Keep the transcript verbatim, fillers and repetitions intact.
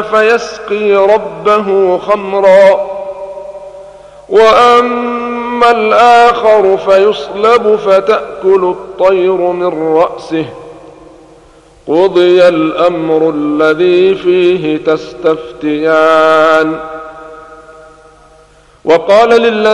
فيسقي ربه خمرا وأما الآخر فيصلب فتأكل الطير من رأسه قضي الأمر الذي فيه تستفتيان. وقال للذين